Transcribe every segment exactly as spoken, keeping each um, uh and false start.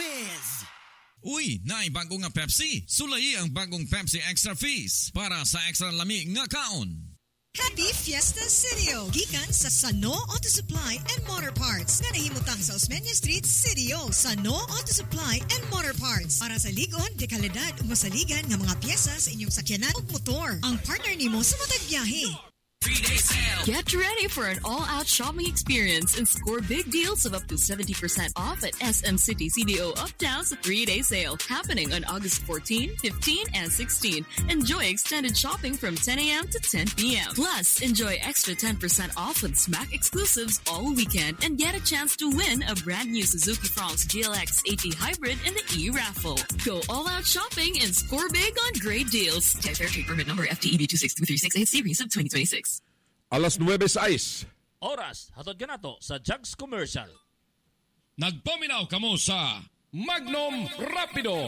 Fizz! Uy, naay bago nga Pepsi. Sulay ang bagong Pepsi Extra Fizz para sa extra lami nga kaon. Happy Fiesta Citio! Gikan sa Sano Auto Supply and Motor Parts. Nga nahimutang sa Osmeña Street, Citio. Sano Auto Supply and Motor Parts. Para sa ligon, dekalidad ug masaligan nga mga pyesa sa inyong sakyanan ug motor. Ang partner nimo sa matag biyahe. Get ready for an all-out shopping experience and score big deals of up to seventy percent off at S M City C D O Uptown's three-day sale happening on August fourteenth, fifteenth, and sixteenth. Enjoy extended shopping from ten a.m. to ten p.m. Plus, enjoy extra ten percent off with Smack exclusives all weekend and get a chance to win a brand new Suzuki Fronx G L X eighty Hybrid in the e-raffle. Go all-out shopping and score big on great deals. Text Fair Trade Permit number F T E B two six two three six eight series of twenty twenty-six. Alas nuwebe sais. Oras, hatod ka na to sa Jugs Commercial. Nagpaminaw kamo sa Magnum Rapido.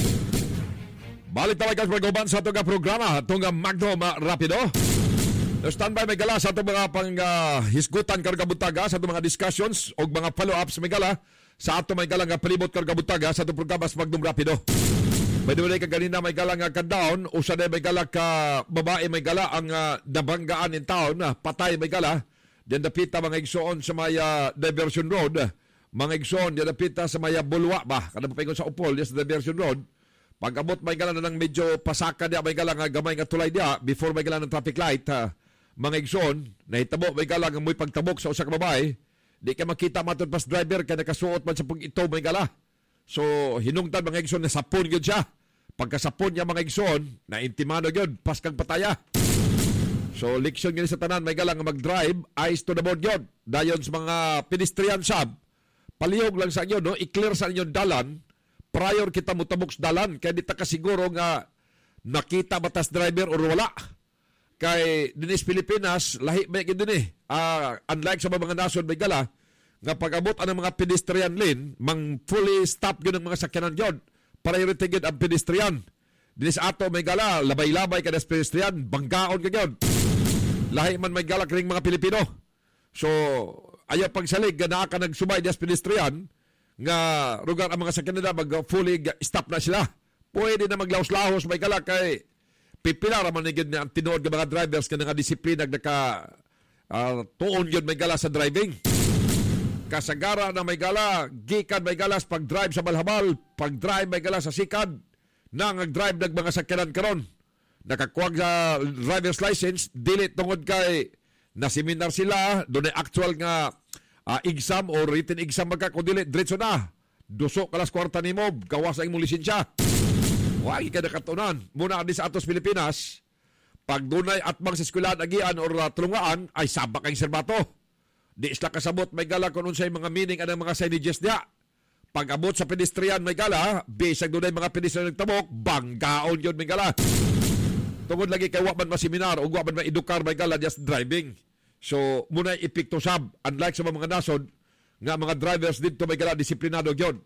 Balik talaga sa pag-uban sa itong programa, itong Magnum Rapido. Standby may gala sa itong mga pang-hisgutan uh, kargabutaga, sa itong mga discussions o mga follow-ups may gala sa itong may gala nga palibot kargabutaga sa itong programa sa Magnum Rapido. May duwalay ka ganina may gala nga ka-down, usa na may gala ka babae may gala ang uh, nabanggaan in town, uh, patay may gala, diyan dapita mga igsoon sa maya Diversion Road, mga igsoon diyan dapita sa maya Bulwa ba, kada paingon sa Upol, diyan sa Diversion Road, pag-abot may gala na ng medyo pasaka diya, may gala nga gamay nga tulay diya, before may gala ng traffic light, uh, mga igsoon, nahitabo may gala nga muy pagtabok sa usa ka babae, di ka makita matod pas driver, kaya nakasuot man sa pag-ito may gala. So, hinungtan mga igsoon na sapon yun siya. Pagkasapon niya mga igsoon, na intimano yun, paskang pataya. So, leksyon yun sa tanan, may galang mag-drive, eyes to the board yun. Dayon sa mga pedestrian sab, palihog lang sa inyo, no? I-clear sa inyo dalan, prior kita mo tabok sa dalan, kaya di ta kasiguro nga nakita batas driver o wala. Kay dinis Pilipinas, lahi ba yun din eh. Uh, unlike sa mga nason, may gala, nga pag-abot ang mga pedestrian lane, mang fully stop yun ang mga sakyanan yun. Priority yun ang pedestrian. Dinis ato may gala, labay-labay ka na sa pedestrian, banggaon ka yun. Lahi man may gala kring mga Pilipino. So, ayaw pagsalig, gana ka nagsubay na sa pedestrian, nga rugar ang mga sakyanan na mag-fully stop na sila. Pwede na maglaos-lahos may gala kay pipila raman na yun na ang tinood ng mga drivers ka nga disiplina naka uh, tuon yun may gala sa driving. Kasagara na may gala, gikan may gala sa pag-drive sa Malhabal, pag-drive may gala sa Sikad, na nag-drive ng mga sakyanan karon. Nakakuwag sa driver's license, dili tungod kay nasiminar sila, doon ay actual nga uh, exam o written exam magka, kung dili, diretso na. Dusok kalas kwarta ni mo, gawas ang imong lisensya. Wagi ka nakatunan. Muna di sa atos Pilipinas, pag dunay atbang sa eskwelahan agian o uh, tulungaan, ay sabak ang serbato. Di isla kasabot may gala kung unsay mga meaning anang mga signages niya. Pag abot sa pedestrian may gala, bisag doon ay mga pedestrian nagtabok, banggaon yun may gala. Tungod lagi kay waman maseminar o waman maedukar may gala just driving. So, muna ipikto sab. Unlike sa mga nasod, nga mga drivers dito may gala, disiplinado yun.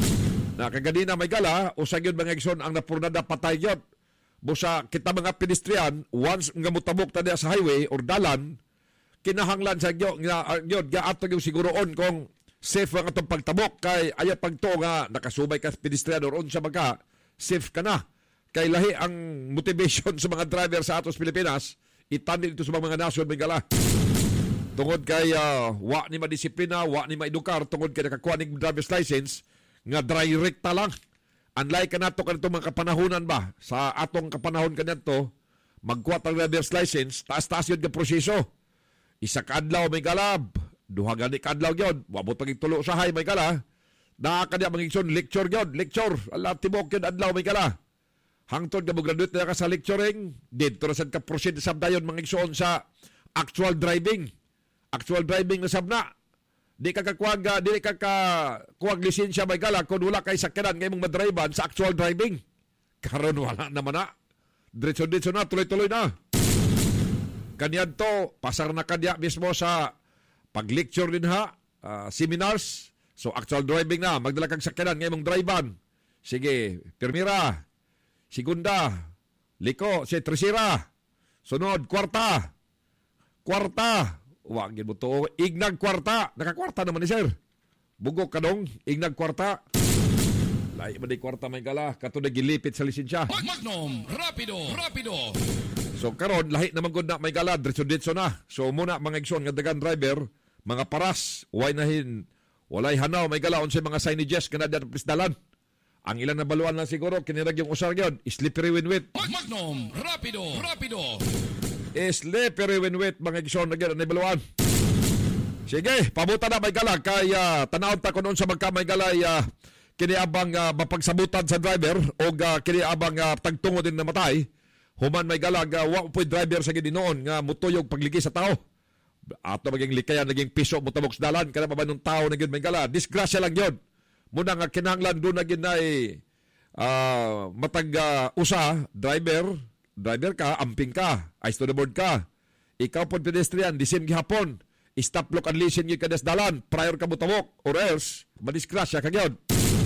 Na kaganina may gala, usag yun mga igsoon ang napurnada patay yun. Busa kita mga pedestrian, once nga mutabok tadi sa highway or dalan, kinahanglan sa gyo nga yun nga ato yung siguroon kung safe ang atong pagtabok kay ayaw pagto nga nakasubay ka pedestrian or unsa magka safe ka na kay lahi ang motivation sa mga driver sa atos Pilipinas itandi dito sa mga nasyon may gala tungod kay uh, wa ni madisiplina wa ni maedukar tungod kay nakakuha ning driver's license nga direct lang unlike kanato kanito mga kapanahonan ba sa atong kapanahon kanadto magkuha tang driver's license taas-taas yun ka proseso. Isa kadlaw may galab, duha gani kadlaw gyud, wabot pagig tulo sa hay may gala. Naa kanya mangigson lecture gyud, lecture. Ala tibok gyud adlaw may gala. Hangtod ka mo graduate na ka sa lecturing, dito ra sad ka proceed sab dayon mangigson sa actual driving. Actual driving na sabna. Di ka kakuwag, di ka ka kuwag lisensya may gala kung wala kay sakyanan ngay mong madrivean sa actual driving. Karon wala naman na. Diretso-diretso na, tuloy-tuloy na. Kanyan to, pasar na kadya mismo sa pag-lecture din ha, uh, seminars. So, actual driving na. Magdala kang sakyanan ngayong drivean. Sige, pirmira. Segunda. Liko. Si tresira. Sunod, kwarta. Kwarta. Wagin mo to. Ignag kwarta. Nakakwarta naman ni sir. Bugok ka dong. Ignag kwarta. Lahi man di kwarta may gala, kato na gilipit sa lisensya. Magnum Rapido. Rapido. So karon lahi naman gud na may gala, diretso-diretso na. So muna mga igsoon nga dagan driver, mga paras, way nahin, walay hanaw may gala unsay mga signages kana diha pisdalan. Ang ilang nabaluan lang siguro kinirag yung usar gyud, slippery when wet. Magnum Rapido. Rapido. Slippery when wet mga igsoon na gyud nabaluan. Sige, pabuta na may gala kay uh, tanawon ta kunon sa magka may galay uh, kiniabang uh, mapagsabutan sa driver o uh, kiniabang uh, tagtungo din na matay. Human may galag, uh, wa po'y driver sa gidinoon nga mutuyog pagligi sa tao. Ato maging likayan, naging piso, mutabok sa dalan, kada pa ba nung tao na gid may gala. Disgrasya lang yun. Muna nga kinahanglan doon na gid na eh, uh, matag uh, usa, driver, driver ka, amping ka, ice to the board ka. Ikaw po pedestrian, disim gihapon, stop look and listen gid kadas dalan, prior ka mutabok, or else, madisgrasya ka yun.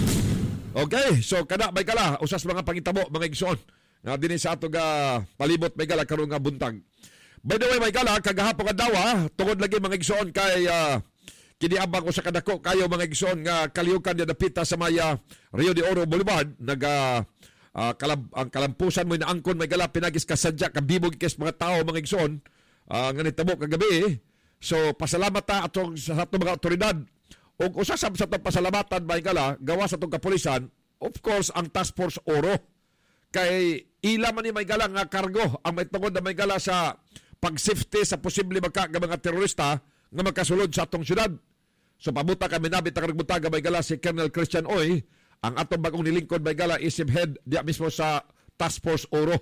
Okay, so kada may gala, usas mga pangitabo, mga igsoon. Nga din sa ato ga palibot may gala karon nga buntag. By the way may gala kagahapon nga dawa tungod lagi mga igsoon kay uh, kiniabang ko sa kadako kayo mga igsoon nga kaliukan dia dapita sa maya Rio de Oro Boulevard naga uh, kalab, ang kalampusan mo inaangkon may gala pinagis kasadya kabibog kes mga tao mga igsoon uh, nga nitabo kagabi. So pasalamat ta atong sa ato mga otoridad ug usa sa atong pasalamatan may gala gawa sa atong kapulisan of course ang Task Force Oro. Kay ila man ni may gala nga kargo ang may tungod na may gala sa pag-safety sa posible magka mga terorista nga magkasulod sa atong syudad. So pabuta kami nabit ang nagbutaga may gala si Colonel Christian Oy, ang atong bagong nilingkod may gala isip head diya mismo sa Task Force Oro.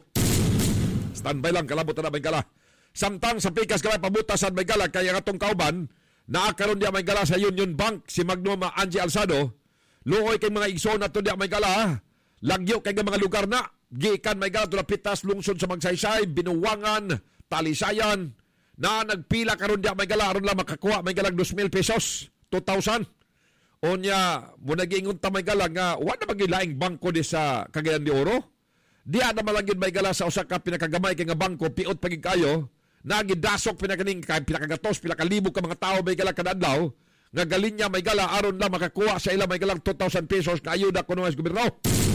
Standby lang, kalabot na may gala. Samtang sa pikas kamay pabutasan may gala kay ang atong kauban naakaroon diya may gala sa Union Bank si Magnum Angie Alzado. Luoy kay mga igsoon nato diya may gala. Lagyo kay mga lugar na gikan may gala na pitas lungsod sa Magsaysay, Binuwangan, Talisayan na nagpila karon diya may gala aron lang makakuha may galang two thousand pesos, two thousand. Onya mo nagingon ta may gala nga wa na magilaing bangko di sa Cagayan de Oro. Diya na malangid may gala sa usa ka pinakagamay kay nga bangko piot pagig kayo. Nagidasok pinakaning kay pinakagatos pila ka libo ka mga tawo may gala kada adlaw nga galinya may gala aron lang makakuha sa ila may galang two thousand pesos nga ayuda kuno sa gobyerno.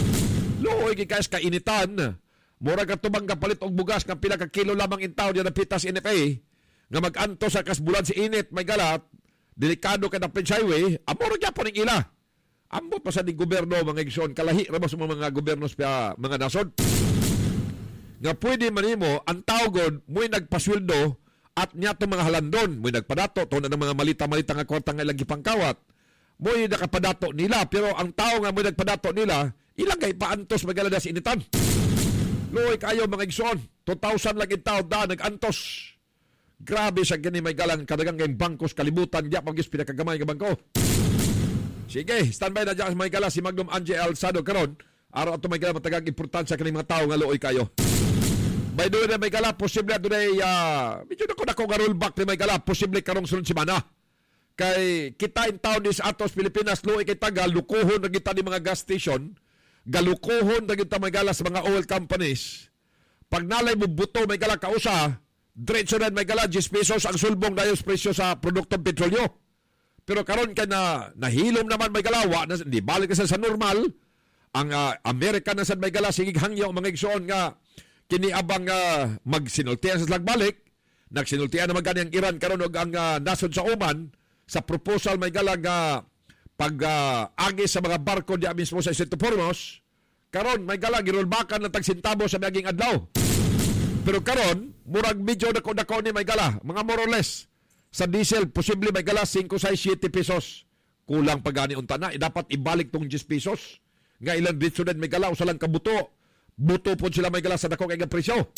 Luoy gikas ka initan. Mura ka tubang kapalit og bugas nga pila ka kilo lamang intaw diya napitas N F A nga mag-anto sa kasbulan si init may galat delikado ka na Prince Highway amor gyapon ning ila. Ambot pa sa di gobyerno mga igsoon kalahi ra ba sa mga gobyerno sa mga nasod. Nga pwede manimo ang tao god mo'y nagpasweldo at niya to mga halandon mo'y nagpadato to na ng mga malita-malita nga kwarta nga ilang gipangkawat. Mo'y nakapadato nila pero ang tao nga mo'y nagpadato nila ilang kay paantos magalada sa initan. Luoy kayo mga igsoon, two thousand lang itaw da nag-antos. Grabe sa gani may galang kadagang kayong bangkos kalibutan diya pagis pinakagamay nga bangko. Sige, standby na diya may gala si Magnum Angie Alzado karon. Araw ato may gala matagang importansya kaning mga tao nga luoy kayo. By the way na may gala posible today uh, medyo na ko na ko nga rollback ni may gala posible karong sunod semana. Kay kita in town dis atos Pilipinas luoy kay taga lukuhon na kita ni mga gas station. Galukuhon na kita may gala sa mga oil companies. Pag nalay mo buto may gala kausa, diretso na may gala ten pesos ang sulbong dahil presyo sa produktong petrolyo. Pero karon kay na nahilom naman may galawa, na, di balik kasi sa normal, ang uh, Amerika na sa may gala, sigig hangyo mga igsoon nga, kiniabang uh, magsinultian sa slagbalik, nagsinultian na magani ang Iran karon og ang uh, nasod sa Oman, sa proposal may gala nga, pag uh, agi sa mga barko diya mismo sa Istreto Formos, karon may gala girolbakan ng tagsintabo sa maging adlaw. Pero karon murag medyo dako-dako ni may gala, mga more or less sa diesel posible may gala five, six, seven pesos. Kulang pagani unta na, dapat ibalik tong ten pesos. Nga ilang ditso din may gala usa lang kabuto. Buto po sila may gala sa dako kay nga presyo.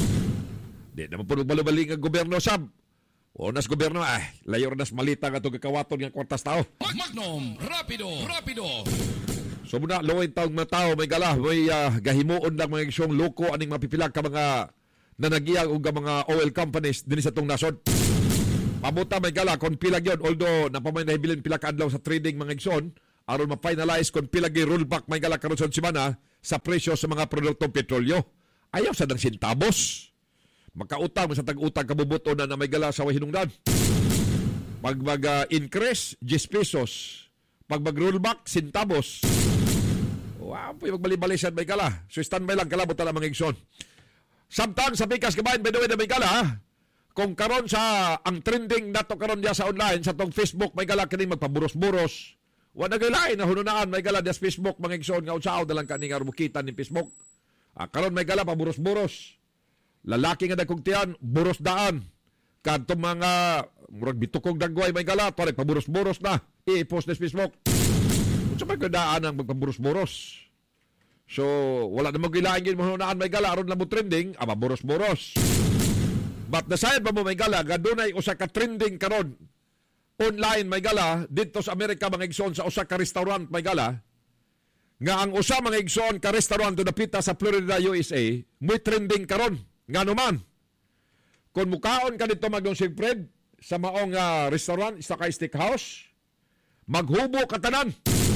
Di naman po balubali nga gobyerno sab. O nas gobyerno, ay, layo nas malita nga itong kakawaton ng kwartas tao. Magnum, rapido, rapido. So muna, loin taong mga tao, may gala, may uh, gahimuon lang mga isyong loko, aning mapipilag ka mga nanagiyang o mga oil companies din sa itong nasod. Pamuta may gala, kung pilag yun, although napamay na hibilin pilag adlaw sa trading mga igsoon, aron ma-finalize kung pilag yung rollback may gala karon sa simana sa presyo sa mga produktong petrolyo. Ayaw sa nang sintabos. Makautang sa tag-utang kabubuto na na may gala sa wahinungdan. Pag mag-increase, ten pesos. Pag mag-rollback, centavos. Wow, po yung magbali-balisan may kala. So standby lang kalabot na mga igsoon. Samtang sa pikas kabayan, by the way na may kala, kung karon sa ang trending nato karon diya sa online, sa tong Facebook, may kala kining magpaburos-buros. Wala nagalain na hununaan, may kala diya sa Facebook, mga igsoon, nga unsao na lang kaning arbukitan ni Facebook. Ah, karon may kala paburos-buros. Lalaki nga dagkog tiyan, buros daan. Kadto mga murag bitukog dagway may kala, to paburos-buros na. I-post na sa Facebook. Unsa may kadaan ang magpaburos-buros? So, wala na magilain yun mahunaan may gala aron lang mo trending, ama buros-buros. But nasayad pa mo may gala, gadunay usa ka trending karon online may gala dito sa Amerika mga igsoon sa usa ka restaurant may gala nga ang usa mga igsoon ka restaurant do napita sa Florida, U S A, muy trending karon. Ngano man? Kung mukaon ka dito magdong Sigfred sa maong uh, restaurant, sa ka steakhouse, maghubo ka tanan.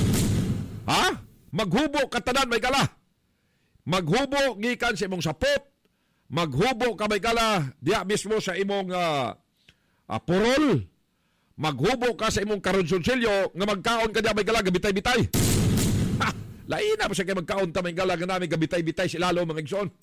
Ha? Maghubo ka tanan may gala. Maghubo gikan sa imong sapot. Maghubo ka may gala diya mismo sa imong uh, uh, purol. Maghubo ka sa imong karonsonsilyo nga magkaon ka diya may gala gabitay-bitay. Ha! Laina pa siya kay magkaon ta may gala nga namin gabitay-bitay silalo mga igsoon.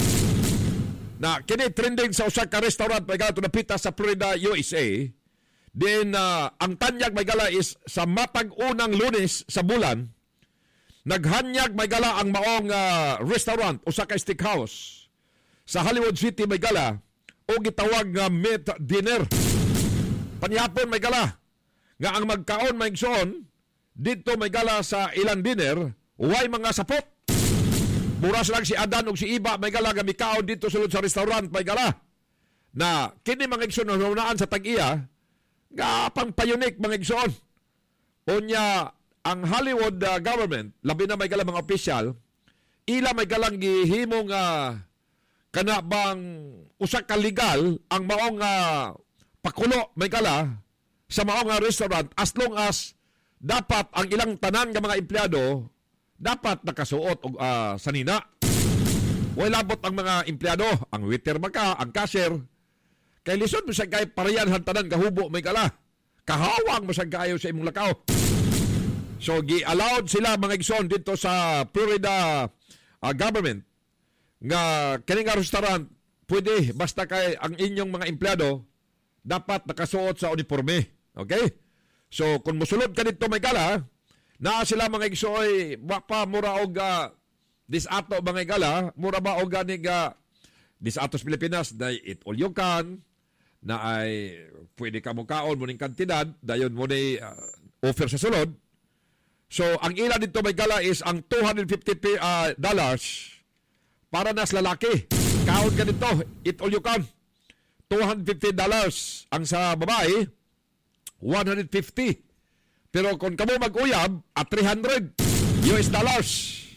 Na kini trending sa usa ka restaurant may gala to napita sa Florida, U S A. Then uh, ang tanyag may gala is sa matag unang Lunes sa bulan. Naghanyag may gala ang maong uh, restaurant o sa ka steakhouse sa Hollywood City may gala o gitawag nga meat dinner. Panyapon may gala nga ang magkaon may igsoon dito may gala sa ilang dinner way mga sapot. Buras lang si Adan o si Iba may gala nga mikaon dito sulod sa restaurant may gala na kini mga igsoon hunaan sa tag-iya nga pang payunik mga igsoon. Unya ang Hollywood uh, government, labi na may galang mga opisyal, ila may galang gihimong uh, kana bang usa ka legal ang maong uh, pakulo may gala sa maong uh, restaurant as long as dapat ang ilang tanan nga mga empleyado dapat nakasuot og uh, sanina. Way labot ang mga empleyado, ang waiter maka, ang cashier. Kay lisod mo sa kay pareyan tanan kahubo may gala. Kahawang mo sa kayo sa imong lakaw. So, gi-allowed sila mga igsoon dito sa Florida uh, government nga kining restaurant pwede basta kay ang inyong mga empleyado dapat nakasuot sa uniforme. Okay? So, kung musulod ka dito may gala, na sila mga igsoon pa mura og uh, disato mga gala, mura ba og ganig uh, disatos Pilipinas na it all you can, na ay pwede ka mukaon mo ning kantidad, dayon mo ni uh, offer sa sulod. So, ang ila dito may gala is ang two hundred fifty dollars para nas lalaki. Kaon ka dito, it all you can. two hundred fifty dollars. Ang sa babae, one hundred fifty. Pero kung kamo mag-uyab, at three hundred U S dollars.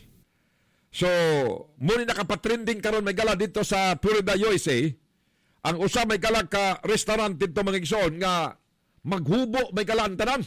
So, muna nakapatrending karon may gala dito sa Florida, U S A. Ang usa may gala ka restaurant dito mga igsoon nga maghubo may gala ang tanan.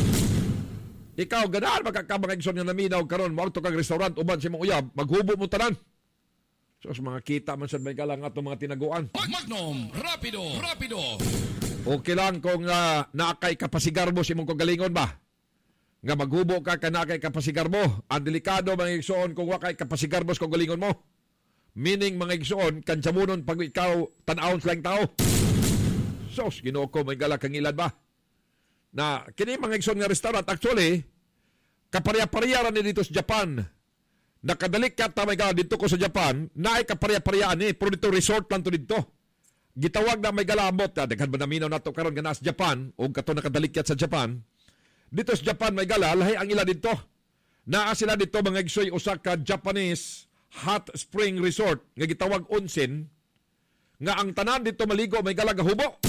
Ikaw, ganaan magkakamang igsoon nga naminaw karon mo kag restaurant uban sa imong uyab, maghubo mo tanan. So, sa mga kita man sad may gala nga itong mga tinaguan. Magnum, rapido, rapido. Okay lang kung uh, naakay kapasigar mo sa imong kagalingon ba? Nga maghubo ka ka naakay kapasigar mo. Ang delikado mga igsoon kung wakay kapasigar mo sa kagalingon mo. Meaning mga igsoon, kansamunon pag ikaw tan-awon silang tao. Sos, Ginoo ko may gala kang ilan ba? Na kini mga igsoon nga restaurant actually kaparya-parya ni dito sa Japan. Nakadalik ka ta may gala dito ko sa Japan, naay kaparya-parya ni pero dito resort lang to dito. Gitawag na may galabot, daghan ba naminaw nato karon nga sa Japan o kato nakadalikyat sa Japan. Dito sa Japan may gala lahi ang ila dito. Naa sila dito mga igsoy usa ka Japanese hot spring resort nga gitawag onsen nga ang tanan dito maligo may gala gahubo.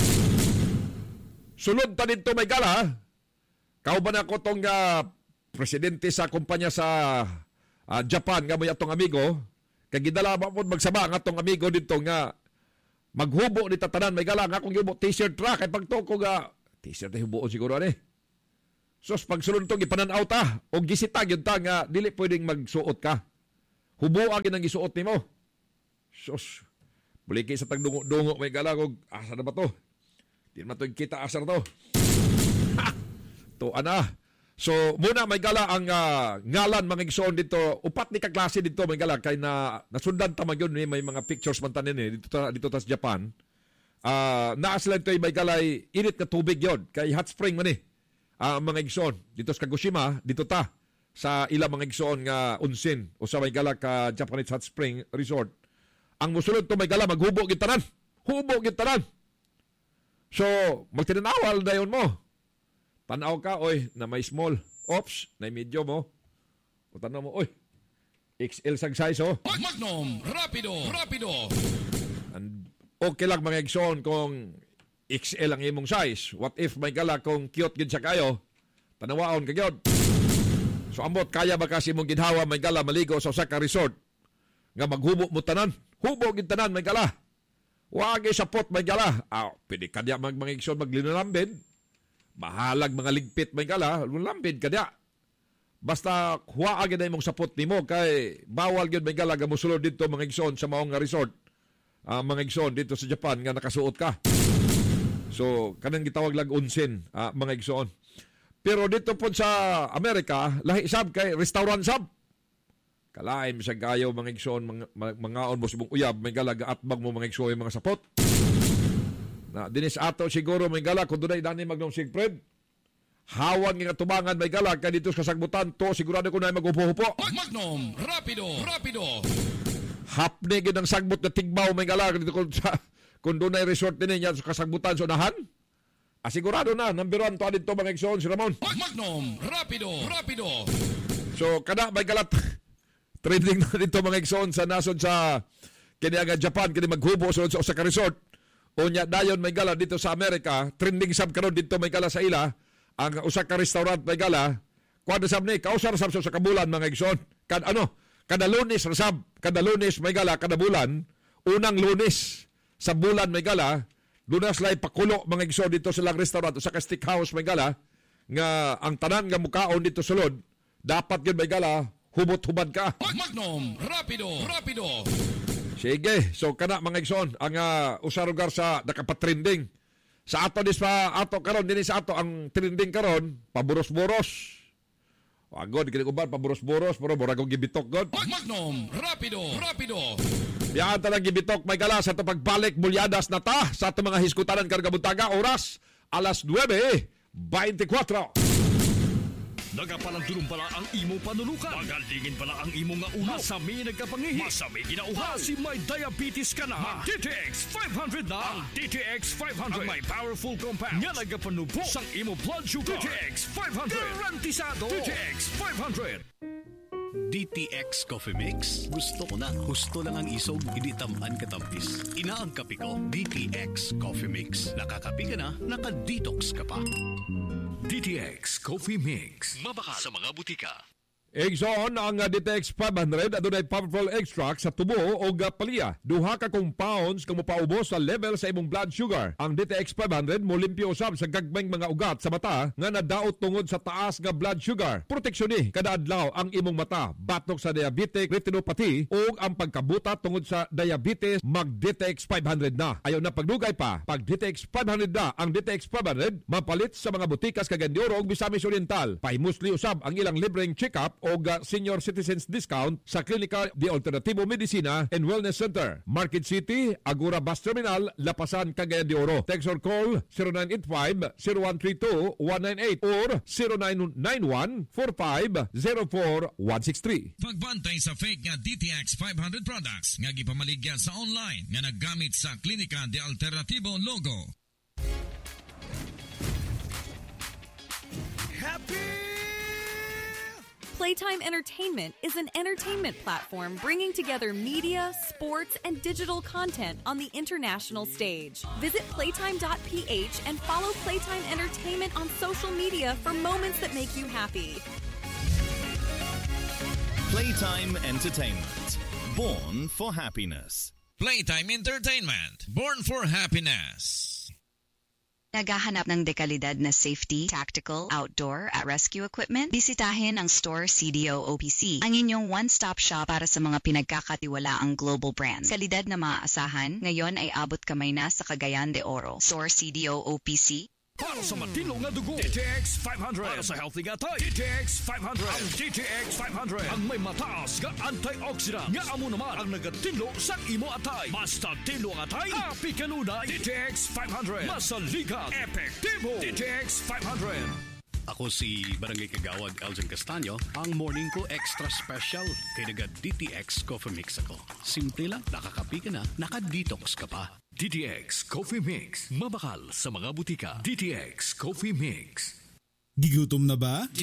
Sulod ta dito may gala. Kauban ako tong uh, presidente sa kumpanya sa uh, Japan nga may atong amigo. Kay gidala ba po magsaba ang atong amigo dito nga maghubo ni tatanan may gala nga akong gihubo t-shirt ra kay pagtuko nga t-shirt ay hubuon siguro ani. Sos pagsulod to gipanan-aw ta og gisita gyud ta nga dili pwedeng magsuot ka. Hubo ang ginang gisuot nimo. Sos buliki sa tagdungo-dungo may gala og asa na ba to? Di naman ito kita asar to. Ha! To ana. So, muna may gala ang uh, ngalan mga igsoon dito. Upat ni kaklase dito may gala kay na nasundan tamag yun. Eh, may mga pictures man tanin eh, dito, ta, dito ta sa Japan. Uh, naas lang ito may galay init na tubig yun. Kay hot spring man eh. Uh, mga igsoon. Dito sa Kagoshima, dito ta. Sa ilang mga igsoon nga onsen. O sa may gala ka Japanese hot spring resort. Ang musulod to may gala maghubo gintanan. Hubo gintanan. So, magtinanawal na yun mo. Tanaw ka, oy, na may small. Ops, na medium mo. O tanaw mo, oy, X L sang size, oh. Magnum, rapido, rapido. And okay lang mga igsoon kung X L ang imong size. What if may gala kung cute gid siya kayo? Tanawaon ka gyud. So ambot kaya ba kasi imong gidhawa may gala maligo sa usa ka resort nga maghubo mo tanan? Hubo gid tanan may gala. Wa gyud sapot may gala. Ah, pwede ka diya mag mga igsoon maglinulambid. Mahalag mga ligpit may gala, lulambid ka diya. Basta huwaa gyud imong sapot nimo kay bawal gyud may gala nga mosulod dito mga igsoon sa maong nga resort. Uh, mga igsoon dito sa Japan nga nakasuot ka. So, kanang gitawag lang onsen, uh, mga igsoon. Pero dito po sa Amerika, lahi sab kay restaurant sab. Kalain sa gayo mga igsoon, mga, mangaon mo subong uyab, may gala gaatbag mo mga igsoon mga sapot. Na dinis ato siguro may gala kung dunay dani magnom Sigfred. Hawan nga tubangan may gala kay dito sa kasagbutan to sigurado ko na magupo-upo. Magnum, rapido, rapido. Hapne gid ang sagbot na tigbaw may gala dito kung sa kung dunay resort din niya sa kasagbutan sa unahan. Asigurado na number one to adto mga igsoon si Ramon. Magnum, rapido, rapido. So kada may galat trending na dito mga igsoon sa nasod sa kini nga Japan kini maghubo sa usa ka resort. Unya dayon may gala dito sa Amerika, trending sab karon dito may gala sa ila, ang usa ka restaurant may gala, kuan sab ni kausar sab sa kabulan mga igsoon. Kad ano, kada Lunes sab, kada Lunes may gala kada bulan, unang Lunes sa bulan may gala, dunas lay pakulo mga igsoon dito sa lang restaurant usa ka steakhouse may gala nga ang tanan nga mukaon dito sulod, dapat gyud may gala hubot-hubad ka. Magnum, rapido, rapido. Sige, so kana mga igsoon ang uh, usa lugar sa nakapatrending. Sa ato dis pa ato karon dinhi sa ato ang trending karon paburos-buros. Wagod kini uban paburos-buros pero murag og gibitok god. Magnum, rapido, rapido. Biya ta lang gibitok may gala sa to pagbalik mulyadas na ta sa ato mga hiskutanan karga buntaga oras alas nuwebe twenty-four. Nagapalandulong pala ang imo panulukan. Magalingin pala ang imo nga ulo. Masami nagkapangihi. Masami ginauhaw. Si may diabetes ka na. D T X five hundred na. Ang D T X five hundred. Ang may powerful compounds. Nga nagapanubo sang imo blood sugar. D T X five hundred. Garantisado. D T X five hundred. D T X Coffee Mix. Gusto ko na. Gusto lang ang isog. Hindi tamaan katampis. Ina ang kape ko. D T X Coffee Mix. Nakakape ka na. Naka-detox ka pa. D T X Coffee Mix. Mabaka sa mga butika. Igsoon ang D T X five hundred adunay powerful extract sa tubo o palya. Duha ka compounds kung mapaubos sa level sa imong blood sugar. Ang D T X five hundred mo limpyo usab sa gagmayng mga ugat sa mata nga nadaot tungod sa taas nga blood sugar. Proteksyon ni kada adlaw ang imong mata batok sa diabetic retinopathy o ang pagkabuta tungod sa diabetes. Mag D T X five hundred na. Ayaw na pagdugay pa. Pag D T X five hundred na ang D T X five hundred mapalit sa mga butikas Cagayan de Oro ug Misamis Oriental. Pahimusli usab ang ilang libreng check-up o senior citizens discount sa Klinika de Alternativo Medicina and Wellness Center, Market City, Agora Bus Terminal, Lapasan, Cagayan de Oro. Text or call zero nine eight five, zero one three two, one nine eight or zero nine nine one, four five zero four, one six three. Pagbantay sa fake nga D T X five hundred products nga gipamaligya sa online nga naggamit sa Klinika de Alternativo logo. Happy Playtime Entertainment is an entertainment platform bringing together media, sports, and digital content on the international stage. Visit playtime dot p h and follow Playtime Entertainment on social media for moments that make you happy. Playtime Entertainment. Born for happiness. Playtime Entertainment. Born for happiness. Naghahanap ng dekalidad na safety, tactical, outdoor at rescue equipment? Bisitahin ang Store C D O O P C, ang inyong one-stop shop para sa mga pinagkakatiwalaang global brands. Kalidad na maaasahan, ngayon ay abot kamay na sa Cagayan de Oro. Store C D O O P C. Para sa matino nga dugo, D T X five hundred. Para sa healthy nga tay, D T X five hundred. Ang D T X five hundred ang may mataas nga antioxidant nga amo naman ang nagatinlo sa imo atay. Basta tinlo ang atay, happy kanunay. D T X five hundred. Masaligan, epektibo. D T X five hundred. Ako si Barangay Kagawad Elgin Castaño, ang morning ko extra special kay naga D T X Coffee Mix ako. Simple lang, nakakapi ka na, nakadetox ka pa. D T X Coffee Mix. Mabakal sa mga butika. D T X Coffee Mix. Gigutom na ba?